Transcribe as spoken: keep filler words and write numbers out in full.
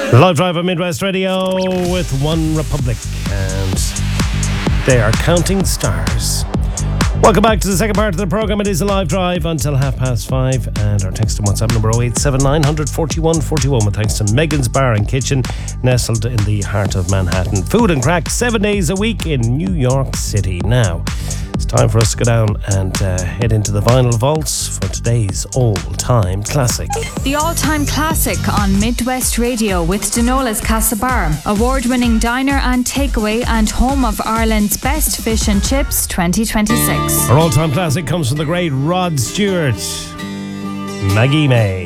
Live Drive on Midwest Radio with One Republic, and they are counting stars. Welcome back to the second part of the program. It is a live drive until half past five, and our text and WhatsApp number oh eight seven nine, one oh four one four one, with thanks to Megan's Bar and Kitchen, nestled in the heart of Manhattan. Food and crack seven days a week in New York City. Now, it's time for us to go down and uh, head into the vinyl vaults for today's all-time classic. The all-time classic on Midwest Radio with Denola's Castlebar, award-winning diner and takeaway and home of Ireland's best fish and chips twenty twenty-six. Our all-time classic comes from the great Rod Stewart, Maggie May.